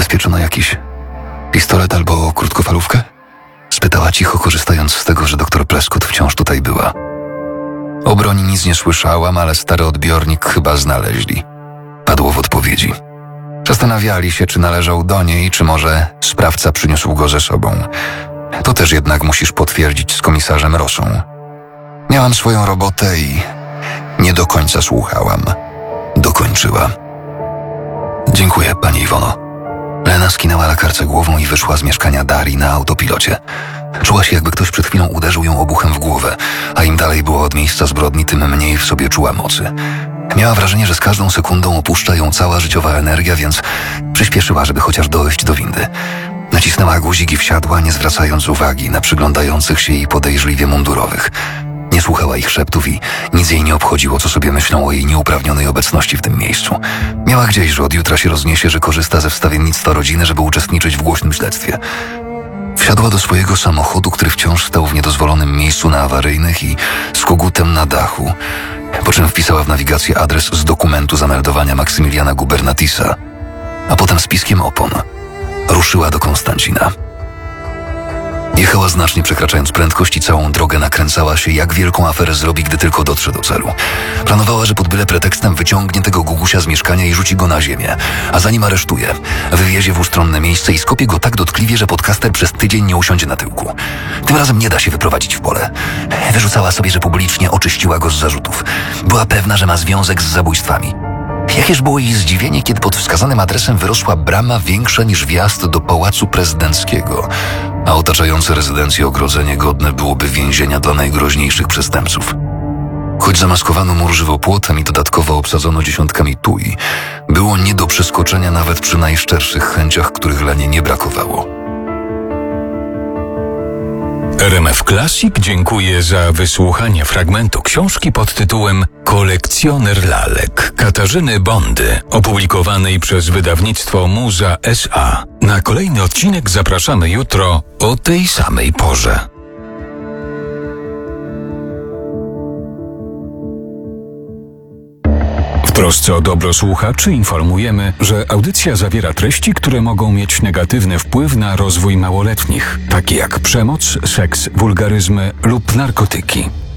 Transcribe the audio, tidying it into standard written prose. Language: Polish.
Zabezpieczono jakiś pistolet albo krótkofalówkę? Spytała cicho, korzystając z tego, że doktor Prescott wciąż tutaj była. O broni nic nie słyszałam, ale stary odbiornik chyba znaleźli. Padło w odpowiedzi. Zastanawiali się, czy należał do niej, czy może sprawca przyniósł go ze sobą. To też jednak musisz potwierdzić z komisarzem Rossą. Miałam swoją robotę i nie do końca słuchałam. Dokończyła. Dziękuję, pani Iwono. Lena skinęła lakarce głową i wyszła z mieszkania Darii na autopilocie. Czuła się, jakby ktoś przed chwilą uderzył ją obuchem w głowę, a im dalej było od miejsca zbrodni, tym mniej w sobie czuła mocy. Miała wrażenie, że z każdą sekundą opuszcza ją cała życiowa energia, więc przyspieszyła, żeby chociaż dojść do windy. Nacisnęła guzik i wsiadła, nie zwracając uwagi na przyglądających się jej podejrzliwie mundurowych. Nie słuchała ich szeptów i nic jej nie obchodziło, co sobie myślą o jej nieuprawnionej obecności w tym miejscu. Miała gdzieś, że od jutra się rozniesie, że korzysta ze wstawiennictwa rodziny, żeby uczestniczyć w głośnym śledztwie. Wsiadła do swojego samochodu, który wciąż stał w niedozwolonym miejscu na awaryjnych i z kogutem na dachu, po czym wpisała w nawigację adres z dokumentu zameldowania Maksymiliana Gubernatisa, a potem z piskiem opon ruszyła do Konstancina. Jechała znacznie przekraczając prędkość i całą drogę nakręcała się, jak wielką aferę zrobi, gdy tylko dotrze do celu. Planowała, że pod byle pretekstem wyciągnie tego Gugusia z mieszkania i rzuci go na ziemię, a zanim aresztuje, wywiezie w ustronne miejsce i skopie go tak dotkliwie, że podcaster przez tydzień nie usiądzie na tyłku. Tym razem nie da się wyprowadzić w pole. Wyrzucała sobie, że publicznie oczyściła go z zarzutów. Była pewna, że ma związek z zabójstwami. Jakież było jej zdziwienie, kiedy pod wskazanym adresem wyrosła brama większa niż wjazd do Pałacu Prezydenckiego, a otaczające rezydencję ogrodzenie godne byłoby więzienia dla najgroźniejszych przestępców. Choć zamaskowano mur żywopłotem i dodatkowo obsadzono dziesiątkami tui, było nie do przeskoczenia nawet przy najszczerszych chęciach, których Lenie nie brakowało. RMF Classic dziękuję za wysłuchanie fragmentu książki pod tytułem Kolekcjoner lalek Katarzyny Bondy, opublikowanej przez wydawnictwo Muza S.A. Na kolejny odcinek zapraszamy jutro o tej samej porze. W trosce o dobro słuchaczy informujemy, że audycja zawiera treści, które mogą mieć negatywny wpływ na rozwój małoletnich, takie jak przemoc, seks, wulgaryzmy lub narkotyki.